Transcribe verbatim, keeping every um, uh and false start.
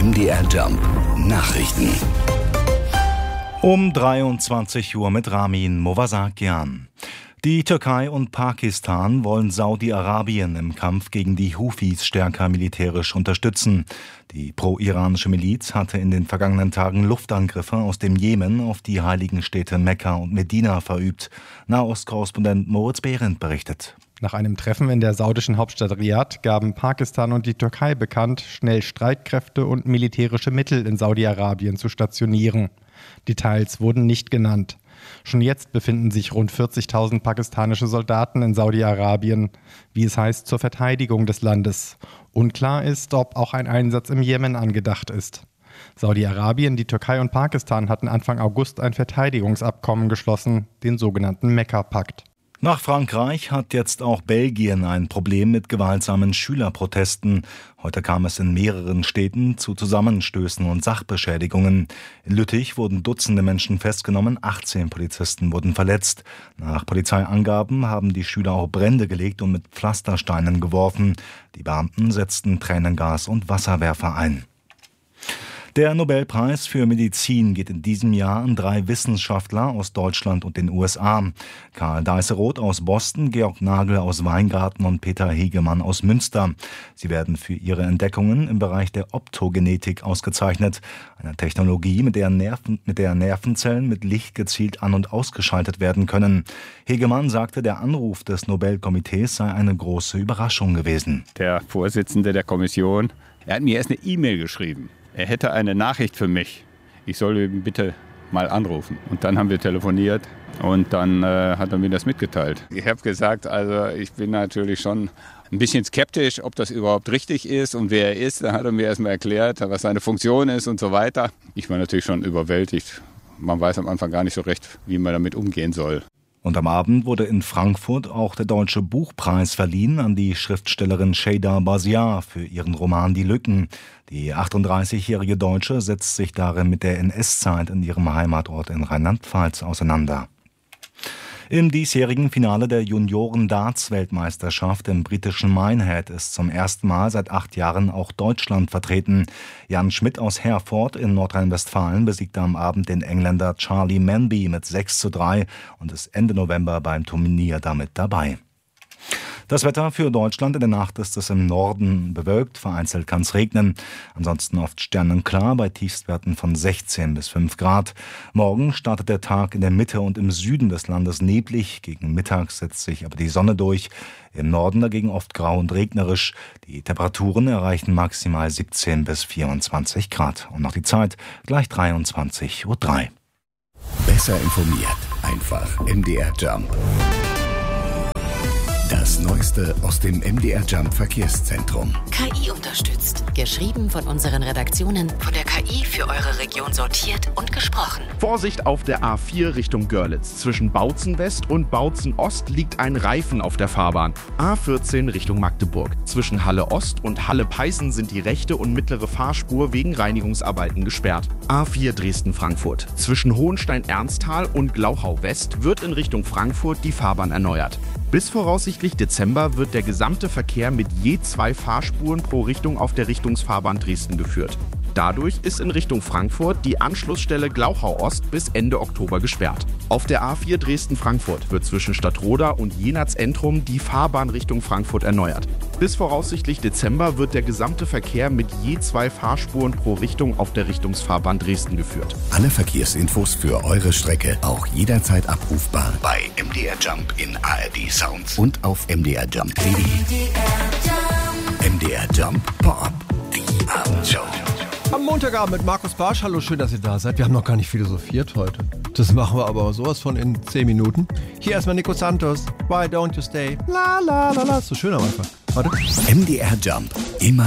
M D R Jump Nachrichten. Um dreiundzwanzig Uhr mit Ramin Movasakian. Die Türkei und Pakistan wollen Saudi-Arabien im Kampf gegen die Houthis stärker militärisch unterstützen. Die pro-iranische Miliz hatte in den vergangenen Tagen Luftangriffe aus dem Jemen auf die heiligen Städte Mekka und Medina verübt. Nahostkorrespondent Moritz Behrendt berichtet. Nach einem Treffen in der saudischen Hauptstadt Riad gaben Pakistan und die Türkei bekannt, schnell Streitkräfte und militärische Mittel in Saudi-Arabien zu stationieren. Details wurden nicht genannt. Schon jetzt befinden sich rund vierzigtausend pakistanische Soldaten in Saudi-Arabien, wie es heißt, zur Verteidigung des Landes. Unklar ist, ob auch ein Einsatz im Jemen angedacht ist. Saudi-Arabien, die Türkei und Pakistan hatten Anfang August ein Verteidigungsabkommen geschlossen, den sogenannten Mekka-Pakt. Nach Frankreich hat jetzt auch Belgien ein Problem mit gewaltsamen Schülerprotesten. Heute kam es in mehreren Städten zu Zusammenstößen und Sachbeschädigungen. In Lüttich wurden Dutzende Menschen festgenommen, achtzehn Polizisten wurden verletzt. Nach Polizeiangaben haben die Schüler auch Brände gelegt und mit Pflastersteinen geworfen. Die Beamten setzten Tränengas und Wasserwerfer ein. Der Nobelpreis für Medizin geht in diesem Jahr an drei Wissenschaftler aus Deutschland und den U S A. Karl Deißeroth aus Boston, Georg Nagel aus Weingarten und Peter Hegemann aus Münster. Sie werden für ihre Entdeckungen im Bereich der Optogenetik ausgezeichnet, einer Technologie, mit der, Nerven, mit der Nervenzellen mit Licht gezielt an- und ausgeschaltet werden können. Hegemann sagte, der Anruf des Nobelkomitees sei eine große Überraschung gewesen. Der Vorsitzende der Kommission, er hat mir erst eine E-Mail geschrieben. Er hätte eine Nachricht für mich. Ich soll ihn bitte mal anrufen. Und dann haben wir telefoniert und dann äh, hat er mir das mitgeteilt. Ich habe gesagt, also ich bin natürlich schon ein bisschen skeptisch, ob das überhaupt richtig ist und wer er ist. Dann hat er mir erstmal erklärt, was seine Funktion ist und so weiter. Ich war natürlich schon überwältigt. Man weiß am Anfang gar nicht so recht, wie man damit umgehen soll. Und am Abend wurde in Frankfurt auch der Deutsche Buchpreis verliehen an die Schriftstellerin Şeyda Baziar für ihren Roman Die Lücken. Die achtunddreißigjährige Deutsche setzt sich darin mit der N S-Zeit in ihrem Heimatort in Rheinland-Pfalz auseinander. Im diesjährigen Finale der Junioren-Darts-Weltmeisterschaft im britischen Minehead ist zum ersten Mal seit acht Jahren auch Deutschland vertreten. Jan Schmidt aus Herford in Nordrhein-Westfalen besiegte am Abend den Engländer Charlie Manby mit sechs zu drei und ist Ende November beim Turnier damit dabei. Das Wetter für Deutschland: in der Nacht ist es im Norden bewölkt, vereinzelt kann es regnen. Ansonsten oft sternenklar bei Tiefstwerten von sechzehn bis fünf Grad. Morgen startet der Tag in der Mitte und im Süden des Landes neblig. Gegen Mittag setzt sich aber die Sonne durch. Im Norden dagegen oft grau und regnerisch. Die Temperaturen erreichen maximal siebzehn bis vierundzwanzig Grad. Und noch die Zeit, gleich dreiundzwanzig Uhr drei. Besser informiert, einfach M D R Jump. Das Neueste aus dem M D R Jump Verkehrszentrum. K I unterstützt. Geschrieben von unseren Redaktionen, von der K I für eure Region sortiert und gesprochen. Vorsicht auf der A vier Richtung Görlitz. Zwischen Bautzen West und Bautzen Ost liegt ein Reifen auf der Fahrbahn. A vierzehn Richtung Magdeburg. Zwischen Halle Ost und Halle Peißen sind die rechte und mittlere Fahrspur wegen Reinigungsarbeiten gesperrt. A vier Dresden-Frankfurt. Zwischen Hohenstein-Ernsthal und Glauchau West wird in Richtung Frankfurt die Fahrbahn erneuert. Bis voraussichtlich Dezember wird der gesamte Verkehr mit je zwei Fahrspuren pro Richtung auf der Richtungsfahrbahn Dresden geführt. Dadurch ist in Richtung Frankfurt die Anschlussstelle Glauchau Ost bis Ende Oktober gesperrt. Auf der A vier Dresden-Frankfurt wird zwischen Stadtroda und Jenatz-Entrum die Fahrbahn Richtung Frankfurt erneuert. Bis voraussichtlich Dezember wird der gesamte Verkehr mit je zwei Fahrspuren pro Richtung auf der Richtungsfahrbahn Dresden geführt. Alle Verkehrsinfos für eure Strecke auch jederzeit abrufbar bei M D R Jump in A R D Sounds und auf M D R Jump T V. M D R Jump Pop, die Abendshow. Am Montagabend mit Markus Barsch. Hallo, schön, dass ihr da seid. Wir haben noch gar nicht philosophiert heute. Das machen wir aber sowas von in zehn Minuten. Hier erstmal Nico Santos. Why don't you stay? La la la la. So schön am Anfang. Warte. M D R Jump. Immer